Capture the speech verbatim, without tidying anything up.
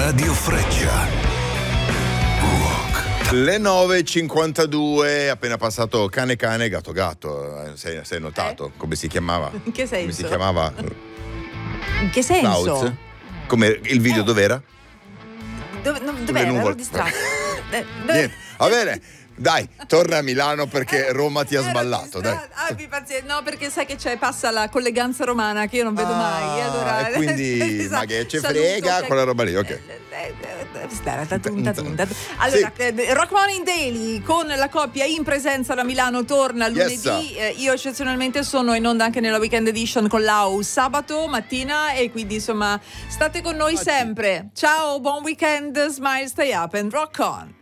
Radio Freccia. Le nove e cinquantadue, appena passato Cane Cane, Gatto Gatto. Sei, sei notato Eh? come si chiamava? In che senso? Come si chiamava? In che senso? Lauz? Come il video Eh. dov'era? Dove, no, Sulle dov'era? Ero nuvole. distratto. Eh, dove- Niente. Va bene, dai, torna a Milano perché Roma ti ha Ero sballato, dai. distratta. Abbi pazienza. No, perché sai che c'è, passa la colleganza romana che io non vedo mai. E allora, Ah, e quindi, esatto, ma che ce saluto, frega, cioè- quella roba lì, ok. Eh, eh, eh, stara, tatunta, tunta. Allora, Sì. eh, Rock Morning Daily con la coppia in presenza da Milano torna Yes. lunedì. Eh, io eccezionalmente sono in onda anche nella Weekend Edition con Lau sabato mattina e quindi insomma state con noi sempre. Ciao, buon weekend, smile, stay up and rock on.